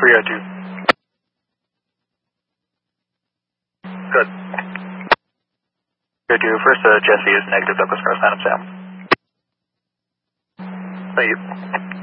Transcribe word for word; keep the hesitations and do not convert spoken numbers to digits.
three oh two. Good. three oh two, first uh, Jesse is negative, Douglas North, Phantom Sam. Thank you.